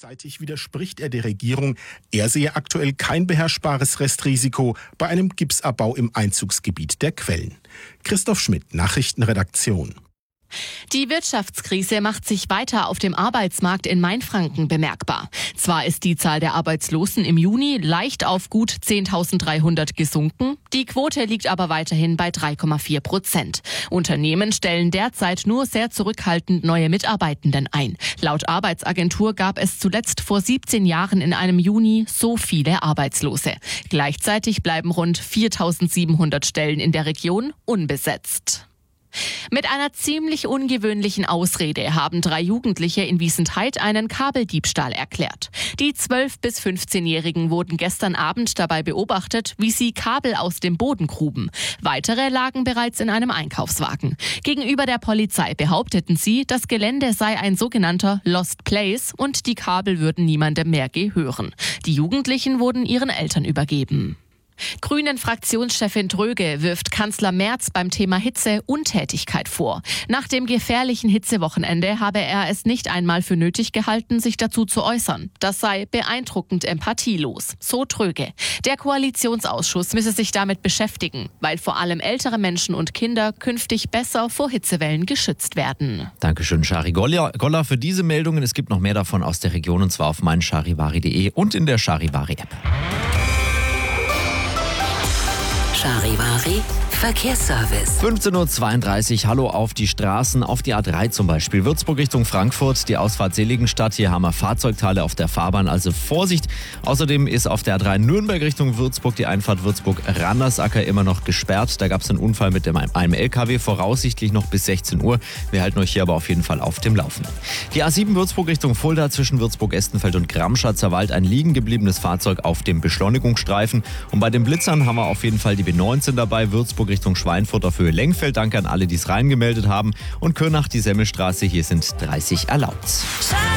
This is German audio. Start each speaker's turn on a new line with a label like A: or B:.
A: Gleichzeitig widerspricht er der Regierung, er sehe aktuell kein beherrschbares Restrisiko bei einem Gipsabbau im Einzugsgebiet der Quellen. Christoph Schmidt, Nachrichtenredaktion.
B: Die Wirtschaftskrise macht sich weiter auf dem Arbeitsmarkt in Mainfranken bemerkbar. Zwar ist die Zahl der Arbeitslosen im Juni leicht auf gut 10.300 gesunken, die Quote liegt aber weiterhin bei 3,4%. Unternehmen stellen derzeit nur sehr zurückhaltend neue Mitarbeitenden ein. Laut Arbeitsagentur gab es zuletzt vor 17 Jahren in einem Juni so viele Arbeitslose. Gleichzeitig bleiben rund 4.700 Stellen in der Region unbesetzt. Mit einer ziemlich ungewöhnlichen Ausrede haben 3 Jugendliche in Wiesentheid einen Kabeldiebstahl erklärt. Die 12- bis 15-Jährigen wurden gestern Abend dabei beobachtet, wie sie Kabel aus dem Boden gruben. Weitere lagen bereits in einem Einkaufswagen. Gegenüber der Polizei behaupteten sie, das Gelände sei ein sogenannter Lost Place und die Kabel würden niemandem mehr gehören. Die Jugendlichen wurden ihren Eltern übergeben. Grünen-Fraktionschefin Dröge wirft Kanzler Merz beim Thema Hitze Untätigkeit vor. Nach dem gefährlichen Hitzewochenende habe er es nicht einmal für nötig gehalten, sich dazu zu äußern. Das sei beeindruckend empathielos, so Dröge. Der Koalitionsausschuss müsse sich damit beschäftigen, weil vor allem ältere Menschen und Kinder künftig besser vor Hitzewellen geschützt werden.
C: Dankeschön, Shari Goller, für diese Meldungen. Es gibt noch mehr davon aus der Region, und zwar auf meincharivari.de und in der Charivari-App.
D: Charivari Verkehrsservice.
C: 15.32 Uhr, hallo auf die Straßen, auf die A3 zum Beispiel. Würzburg Richtung Frankfurt, die Ausfahrt Seligenstadt. Hier haben wir Fahrzeugteile auf der Fahrbahn, also Vorsicht. Außerdem ist auf der A3 Nürnberg Richtung Würzburg die Einfahrt Würzburg-Randersacker immer noch gesperrt. Da gab es einen Unfall mit einem LKW, voraussichtlich noch bis 16 Uhr. Wir halten euch hier aber auf jeden Fall auf dem Laufenden. Die A7 Würzburg Richtung Fulda zwischen Würzburg-Estenfeld und Gramschatzer Wald ein liegen gebliebenes Fahrzeug auf dem Beschleunigungsstreifen. Und bei den Blitzern haben wir auf jeden Fall die B19 dabei, Würzburg Richtung Schweinfurt auf Höhe Lengfeld. Danke an alle, die es reingemeldet haben. Und Könach, die Semmelstraße, hier sind 30 erlaubt.